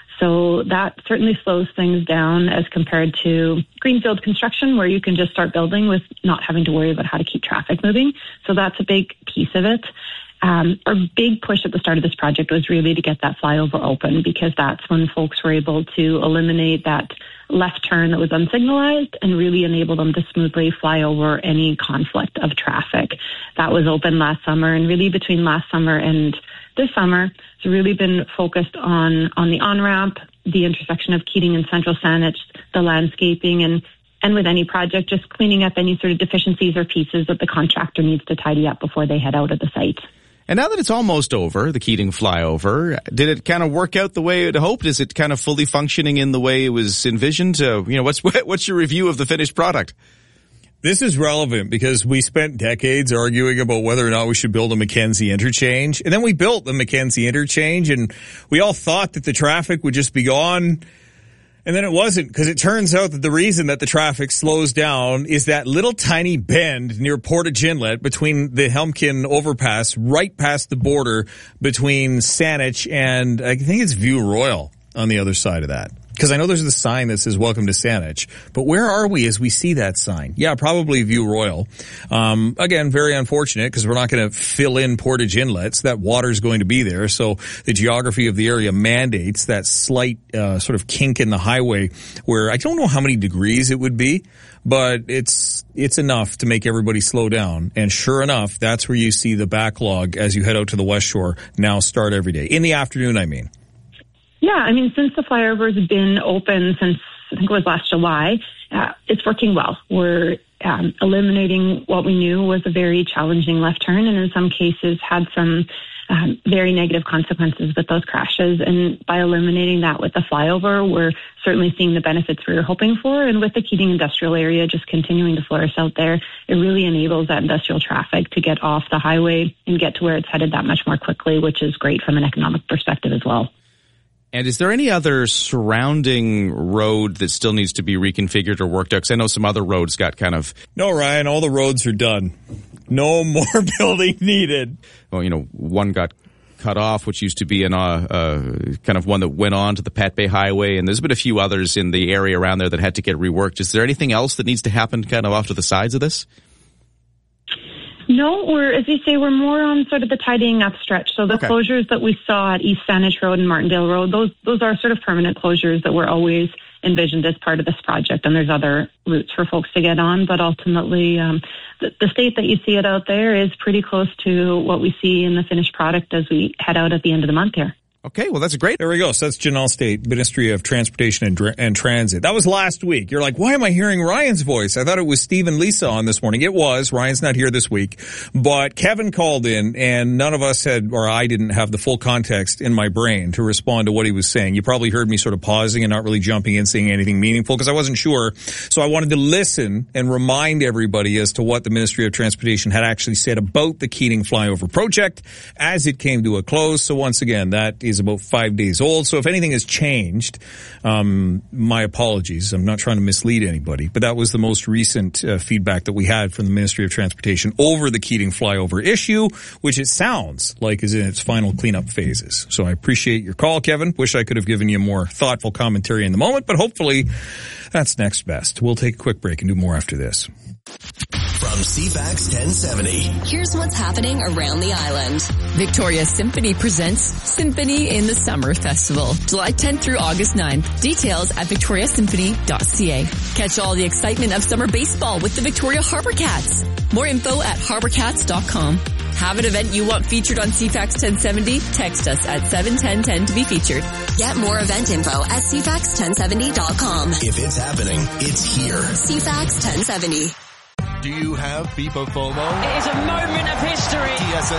So that certainly slows things down as compared to greenfield construction where you can just start building with not having to worry about how to keep traffic moving. So that's a big piece of it. Our big push at the start of this project was really to get that flyover open because that's when folks were able to eliminate that left turn that was unsignalized and really enable them to smoothly fly over any conflict of traffic. That was open last summer, and really between last summer and this summer, it's really been focused on the on-ramp, the intersection of Keating and Central Saanich, the landscaping, and with any project, just cleaning up any sort of deficiencies or pieces that the contractor needs to tidy up before they head out of the site. And now that it's almost over, the Keating flyover, did it kind of work out the way it hoped? Is it kind of fully functioning in the way it was envisioned? What's your review of the finished product? This is relevant because we spent decades arguing about whether or not we should build a Mackenzie interchange. And then we built the Mackenzie interchange and we all thought that the traffic would just be gone. And then it wasn't, because it turns out that the reason that the traffic slows down is that little tiny bend near Portage Inlet between the Helmkin overpass right past the border between Saanich and I think it's View Royal on the other side of that. Because I know there's the sign that says welcome to Saanich. But where are we as we see that sign? Yeah, probably View Royal. Again, very unfortunate because we're not going to fill in Portage Inlets. That water's going to be there. So the geography of the area mandates that slight sort of kink in the highway where I don't know how many degrees it would be, but it's enough to make everybody slow down. And sure enough, that's where you see the backlog as you head out to the West Shore now start every day. In the afternoon, I mean. Yeah, I mean, since the flyover has been open since I think it was last July, it's working well. We're eliminating what we knew was a very challenging left turn, and in some cases had some very negative consequences with those crashes. And by eliminating that with the flyover, we're certainly seeing the benefits we were hoping for. And with the Keating industrial area just continuing to flourish out there, it really enables that industrial traffic to get off the highway and get to where it's headed that much more quickly, which is great from an economic perspective as well. And is there any other surrounding road that still needs to be reconfigured or worked out? Because I know some other roads got kind of... No, Ryan, all the roads are done. No more building needed. Well, one got cut off, which used to be kind of one that went on to the Pat Bay Highway, and there's been a few others in the area around there that had to get reworked. Is there anything else that needs to happen kind of off to the sides of this? No, as you say, we're more on sort of the tidying up stretch. So the closures that we saw at East Saanich Road and Martindale Road, those are sort of permanent closures that were always envisioned as part of this project. And there's other routes for folks to get on. But ultimately, the state that you see it out there is pretty close to what we see in the finished product as we head out at the end of the month here. Okay, well, that's great. There we go. So that's Janelle State, Ministry of Transportation and Transit. That was last week. You're like, why am I hearing Ryan's voice? I thought it was Steve and Lisa on this morning. It was. Ryan's not here this week. But Kevin called in, and none of us had, or I didn't have the full context in my brain to respond to what he was saying. You probably heard me sort of pausing and not really jumping in, saying anything meaningful, because I wasn't sure. So I wanted to listen and remind everybody as to what the Ministry of Transportation had actually said about the Keating Flyover project as it came to a close. So once again, that is about 5 days old. So if anything has changed, my apologies. I'm not trying to mislead anybody, but that was the most recent feedback that we had from the Ministry of Transportation over the Keating flyover issue, which it sounds like is in its final cleanup phases. So I appreciate your call, Kevin. Wish I could have given you more thoughtful commentary in the moment, but hopefully that's next best. We'll take a quick break and do more after this. From CFAX 1070. Here's what's happening around the island. Victoria Symphony presents Symphony in the Summer Festival, July 10th through August 9th. Details at victoriasymphony.ca. Catch all the excitement of summer baseball with the Victoria Harbour Cats. More info at harbourcats.com. Have an event you want featured on CFAX 1070? Text us at 71010 to be featured. Get more event info at CFAX1070.com. If it's happening, it's here. CFAX 1070. Do you have FIFA FOMO? It is a moment of history.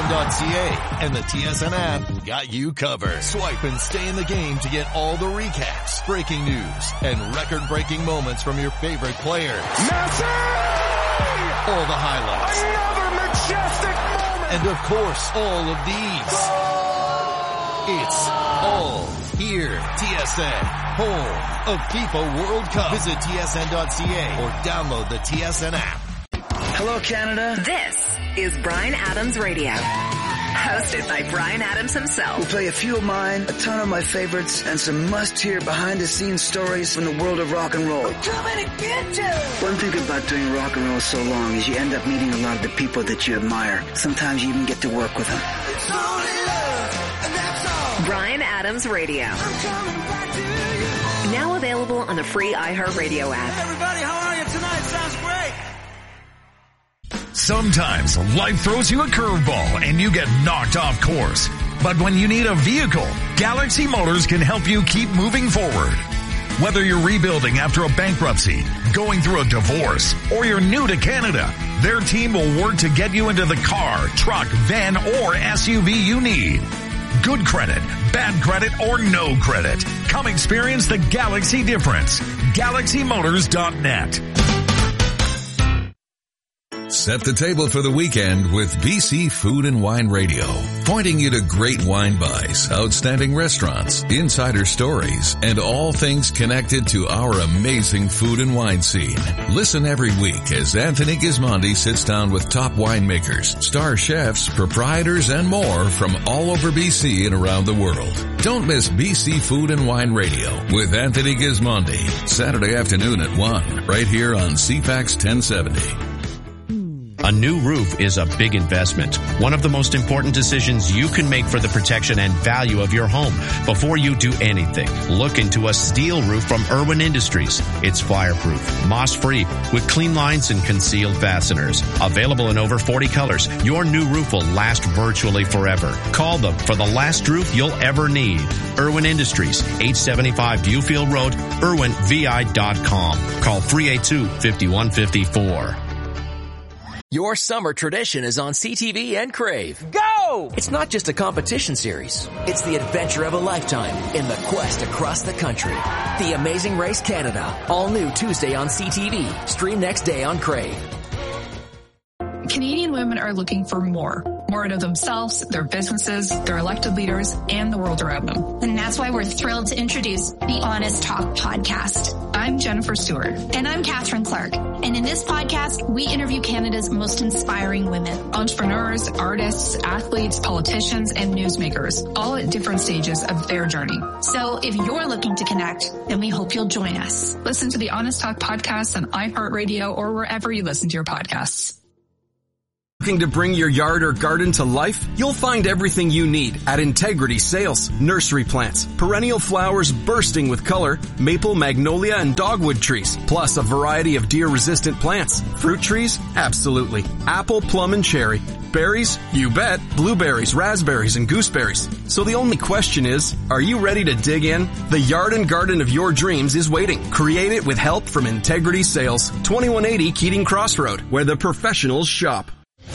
TSN.ca and the TSN app got you covered. Swipe and stay in the game to get all the recaps, breaking news, and record-breaking moments from your favorite players. Messi! All the highlights. Another majestic moment! And of course, all of these. It's all here. TSN, home of FIFA World Cup. Visit TSN.ca or download the TSN app. Hello, Canada. This is Bryan Adams Radio. Hosted by Bryan Adams himself. We'll play a few of mine, a ton of my favorites, and some must-hear behind-the-scenes stories from the world of rock and roll. We're coming to get you! One thing about doing rock and roll so long is you end up meeting a lot of the people that you admire. Sometimes you even get to work with them. It's only love, and that's all. Bryan Adams Radio. I'm coming back to you. Now available on the free iHeartRadio app. Hey everybody, how are you tonight? Sounds great. Sometimes life throws you a curveball and you get knocked off course. But when you need a vehicle, Galaxy Motors can help you keep moving forward. Whether you're rebuilding after a bankruptcy, going through a divorce, or you're new to Canada, their team will work to get you into the car, truck, van, or SUV you need. Good credit, bad credit, or no credit. Come experience the Galaxy difference. GalaxyMotors.net. Set the table for the weekend with BC Food and Wine Radio, pointing you to great wine buys, outstanding restaurants, insider stories, and all things connected to our amazing food and wine scene. Listen every week as Anthony Gismondi sits down with top winemakers, star chefs, proprietors, and more from all over BC and around the world. Don't miss BC Food and Wine Radio with Anthony Gismondi, Saturday afternoon at 1, right here on CFAX 1070. A new roof is a big investment, one of the most important decisions you can make for the protection and value of your home. Before you do anything, look into a steel roof from Irwin Industries. It's fireproof, moss-free, with clean lines and concealed fasteners. Available in over 40 colors, your new roof will last virtually forever. Call them for the last roof you'll ever need. Irwin Industries, 875 Viewfield Road, IrwinVI.com. Call 382-5154. Your summer tradition is on CTV and Crave. Go! It's not just a competition series. It's the adventure of a lifetime in the quest across the country. The Amazing Race Canada. All new Tuesday on CTV. Stream next day on Crave. Canadian women are looking for more out of themselves, their businesses, their elected leaders, and the world around them. And that's why we're thrilled to introduce the Honest Talk podcast. I'm Jennifer Stewart. And I'm Catherine Clark. And in this podcast, we interview Canada's most inspiring women. Entrepreneurs, artists, athletes, politicians, and newsmakers, all at different stages of their journey. So if you're looking to connect, then we hope you'll join us. Listen to the Honest Talk podcast on iHeartRadio or wherever you listen to your podcasts. Looking to bring your yard or garden to life? You'll find everything you need at Integrity Sales. Nursery plants, perennial flowers bursting with color, maple, magnolia, and dogwood trees, plus a variety of deer-resistant plants. Fruit trees? Absolutely. Apple, plum, and cherry. Berries? You bet. Blueberries, raspberries, and gooseberries. So the only question is, are you ready to dig in? The yard and garden of your dreams is waiting. Create it with help from Integrity Sales. 2180 Keating Crossroad, where the professionals shop.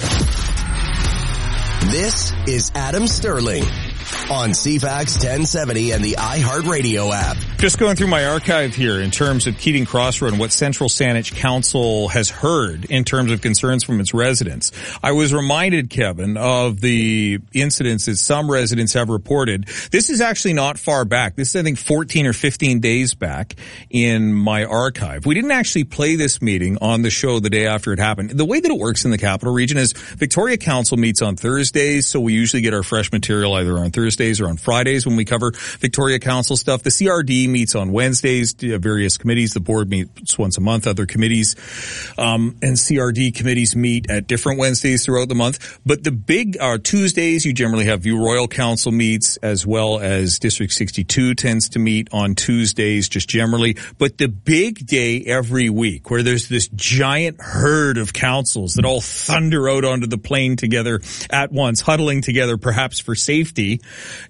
This is Adam Sterling on CFAX 1070 and the iHeartRadio app. Just going through my archive here in terms of Keating Crossroad and what Central Saanich Council has heard in terms of concerns from its residents. I was reminded, Kevin, of the incidents that some residents have reported. This is actually not far back. This is, I think, 14 or 15 days back in my archive. We didn't actually play this meeting on the show the day after it happened. The way that it works in the Capital Region is Victoria Council meets on Thursdays, so we usually get our fresh material either on Thursdays or on Fridays when we cover Victoria Council stuff. The CRD meets on Wednesdays, various committees. The board meets once a month. Other committees and CRD committees meet at different Wednesdays throughout the month. But the big Tuesdays, you generally have View Royal Council meets, as well as District 62 tends to meet on Tuesdays, just generally. But the big day every week, where there's this giant herd of councils that all thunder out onto the plain together at once, huddling together perhaps for safety,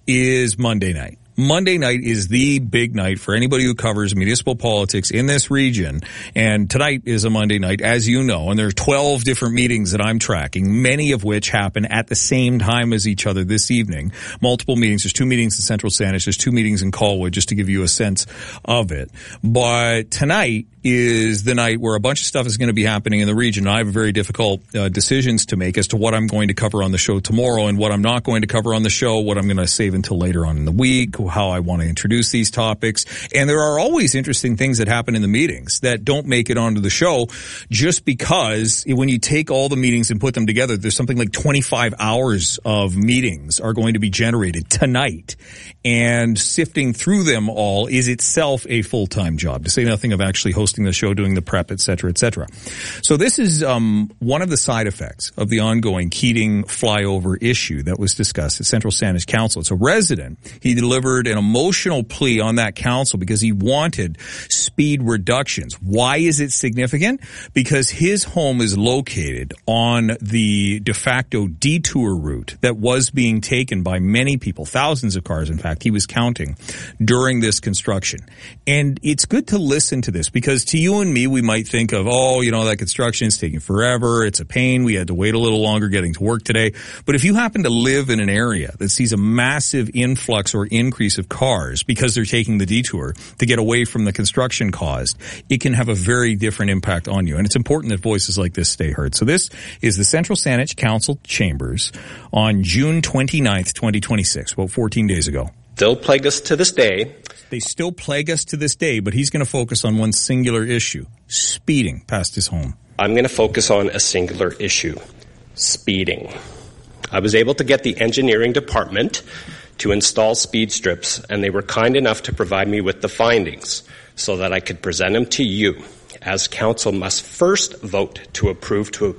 is Monday night. Monday night is the big night for anybody who covers municipal politics in this region. And tonight is a Monday night, as you know, and there are 12 different meetings that I'm tracking, many of which happen at the same time as each other this evening. Multiple meetings. There's 2 meetings in Central Saanich. There's 2 meetings in Colwood, just to give you a sense of it. But tonight is the night where a bunch of stuff is going to be happening in the region. I have very difficult decisions to make as to what I'm going to cover on the show tomorrow and what I'm not going to cover on the show, what I'm going to save until later on in the week, how I want to introduce these topics. And there are always interesting things that happen in the meetings that don't make it onto the show, just because when you take all the meetings and put them together, there's something like 25 hours of meetings are going to be generated tonight. And sifting through them all is itself a full-time job, to say nothing of actually hosting the show, doing the prep, et cetera, et cetera. So this is one of the side effects of the ongoing Keating flyover issue that was discussed at Central Saanich Council. It's a resident. He delivered an emotional plea on that council because he wanted speed reductions. Why is it significant? Because his home is located on the de facto detour route that was being taken by many people, thousands of cars, in fact, he was counting during this construction. And it's good to listen to this, because to you and me, we might think of, that construction is taking forever. It's a pain. We had to wait a little longer getting to work today. But if you happen to live in an area that sees a massive influx or increase of cars because they're taking the detour to get away from the construction caused, it can have a very different impact on you. And it's important that voices like this stay heard. So this is the Central Saanich Council chambers on June 29th, 2026, about 14 days ago. Still plague us to this day. They still plague us to this day, but he's going to focus on one singular issue: speeding past his home. I'm going to focus on a singular issue: speeding. I was able to get the engineering department to install speed strips, and they were kind enough to provide me with the findings so that I could present them to you, as council must first vote to approve to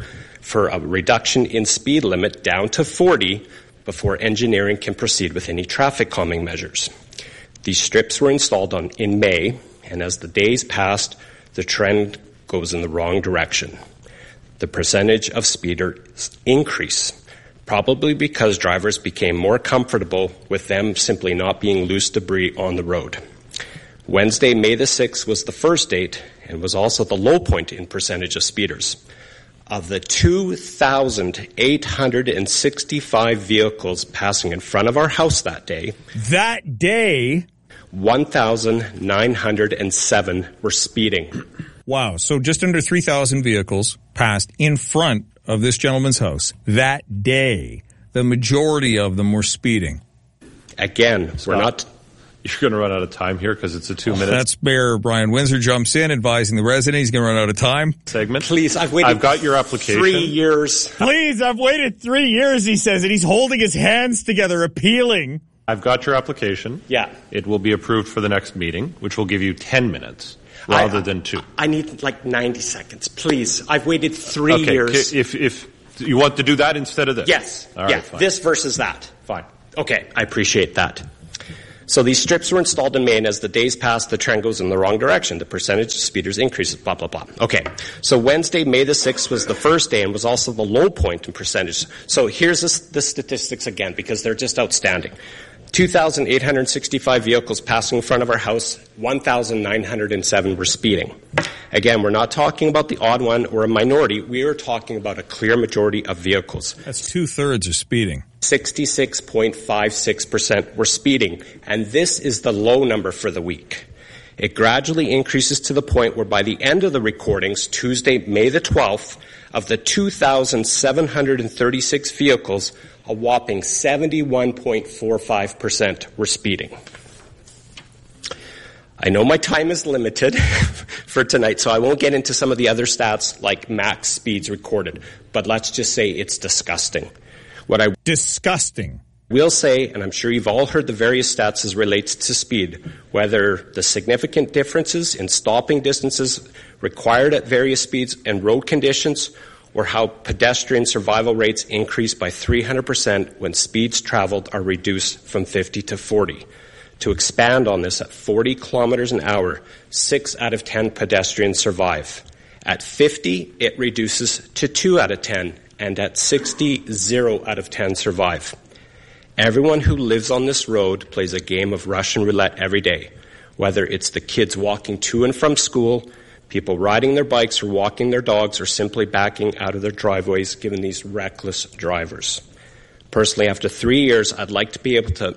for a reduction in speed limit down to 40 before engineering can proceed with any traffic calming measures. These strips were installed in May, and as the days passed, the trend goes in the wrong direction. The percentage of speeders increase, probably because drivers became more comfortable with them simply not being loose debris on the road. Wednesday, May the 6th was the first date and was also the low point in percentage of speeders. Of the 2,865 vehicles passing in front of our house that day, 1,907 were speeding. Wow. So just under 3,000 vehicles passed in front of this gentleman's house that day. The majority of them were speeding. Again, we're not... You're going to run out of time here because it's a 2 minute. That's Mayor Brian Windsor jumps in, advising the resident he's going to run out of time. Segment. Please, I've got your application. 3 years. Please, I've waited 3 years, he says, and he's holding his hands together, appealing. I've got your application. Yeah. It will be approved for the next meeting, which will give you 10 minutes rather than 2. I need like 90 seconds, please. I've waited 3 years. If you want to do that instead of this? Yes. All right, fine. This versus that. Fine. Okay, I appreciate that. So these strips were installed in May, and as the days passed, the trend goes in the wrong direction. The percentage of speeders increases, blah, blah, blah. Okay, so Wednesday, May the 6th was the first day and was also the low point in percentage. So here's the statistics again, because they're just outstanding. 2,865 vehicles passing in front of our house, 1,907 were speeding. Again, we're not talking about the odd one or a minority. We are talking about a clear majority of vehicles. That's 2/3 are speeding. 66.56% were speeding, and this is the low number for the week. It gradually increases to the point where by the end of the recordings, Tuesday, May the 12th, of the 2,736 vehicles, a whopping 71.45% were speeding. I know my time is limited for tonight, so I won't get into some of the other stats like max speeds recorded, but let's just say it's disgusting. Disgusting. We'll say, and I'm sure you've all heard the various stats as relates to speed, whether the significant differences in stopping distances required at various speeds and road conditions, or how pedestrian survival rates increase by 300% when speeds traveled are reduced from 50 to 40. To expand on this, at 40 kilometers an hour, 6 out of 10 pedestrians survive. At 50, it reduces to 2 out of 10, and at 60, 0 out of 10 survive. Everyone who lives on this road plays a game of Russian roulette every day, whether it's the kids walking to and from school, people riding their bikes or walking their dogs, or simply backing out of their driveways given these reckless drivers. Personally, after 3 years, I'd like to be able to...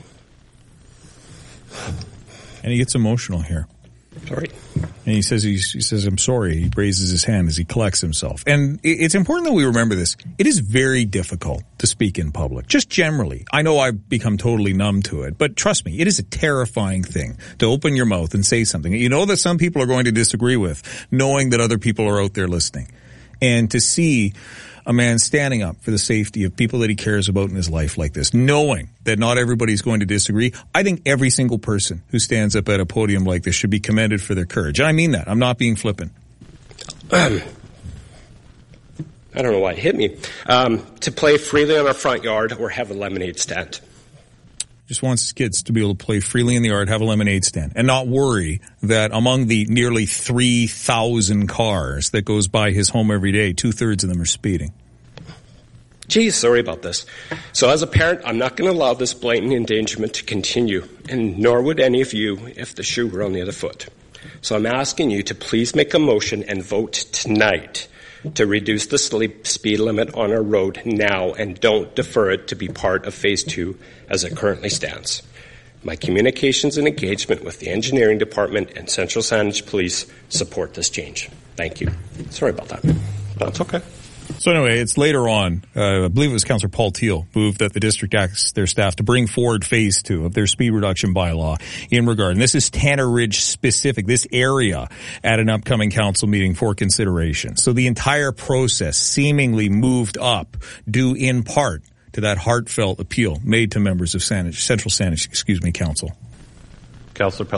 And he gets emotional here. Sorry. And he says, I'm sorry. He raises his hand as he collects himself. And it's important that we remember this. It is very difficult to speak in public, just generally. I know I've become totally numb to it, but trust me, it is a terrifying thing to open your mouth and say something you know that some people are going to disagree with, knowing that other people are out there listening. And to see a man standing up for the safety of people that he cares about in his life like this, knowing that not everybody's going to disagree. I think every single person who stands up at a podium like this should be commended for their courage. And I mean that. I'm not being flippant. I don't know why it hit me. To play freely on our front yard or have a lemonade stand. Just wants his kids to be able to play freely in the yard, have a lemonade stand, and not worry that among the nearly 3,000 cars that goes by his home every day, 2/3 of them are speeding. Geez, sorry about this. So as a parent, I'm not going to allow this blatant endangerment to continue, and nor would any of you if the shoe were on the other foot. So I'm asking you to please make a motion and vote tonight to reduce the speed limit on our road now, and don't defer it to be part of Phase 2 as it currently stands. My communications and engagement with the engineering department and Central Saanich Police support this change. Thank you. Sorry about that. That's okay. So anyway, it's later on, I believe it was Councillor Paul Teal, moved that the district asks their staff to bring forward Phase 2 of their speed reduction bylaw in regard. And this is Tanner Ridge specific, this area, at an upcoming council meeting for consideration. So the entire process seemingly moved up due in part to that heartfelt appeal made to members of Central Saanich, Council. Councillor Peltiel.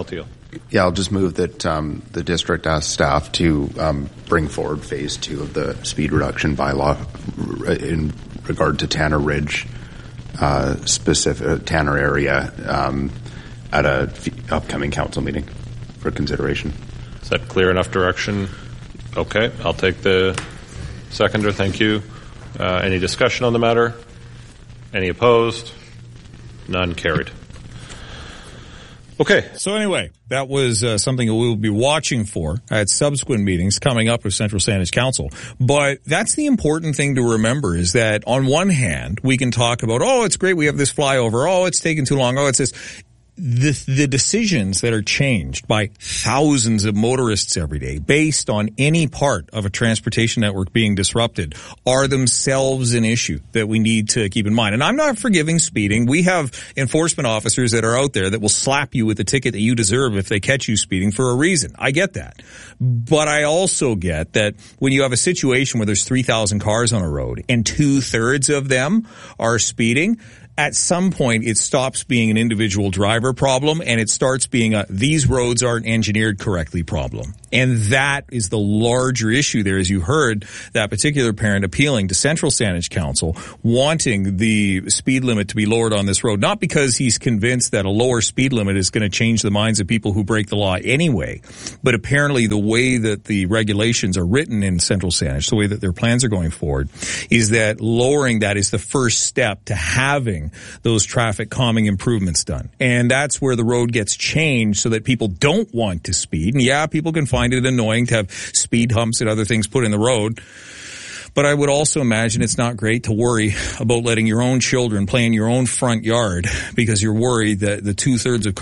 Yeah, I'll just move that the district asks staff to bring forward phase 2 of the speed reduction bylaw in regard to Tanner Ridge, specific Tanner area, at a upcoming council meeting for consideration. Is that clear enough direction? Okay, I'll take the seconder. Thank you. Any discussion on the matter? Any opposed? None carried. Okay. So anyway, that was something that we will be watching for at subsequent meetings coming up with Central Sandwich Council. But that's the important thing to remember, is that on one hand, we can talk about, oh, it's great, we have this flyover, oh, it's taking too long, oh, it's this. The decisions that are changed by thousands of motorists every day based on any part of a transportation network being disrupted are themselves an issue that we need to keep in mind. And I'm not forgiving speeding. We have enforcement officers that are out there that will slap you with the ticket that you deserve if they catch you speeding for a reason. I get that. But I also get that when you have a situation where there's 3,000 cars on a road and 2/3 of them are speeding, at some point, it stops being an individual driver problem and it starts being a these roads aren't engineered correctly problem. And that is the larger issue there, as you heard that particular parent appealing to Central Sandwich Council, wanting the speed limit to be lowered on this road, not because he's convinced that a lower speed limit is going to change the minds of people who break the law anyway, but apparently the way that the regulations are written in Central Sandwich, the way that their plans are going forward, is that lowering that is the first step to having those traffic calming improvements done. And that's where the road gets changed so that people don't want to speed. And yeah, people can find it annoying to have speed humps and other things put in the road. But I would also imagine it's not great to worry about letting your own children play in your own front yard because you're worried that the 2/3 of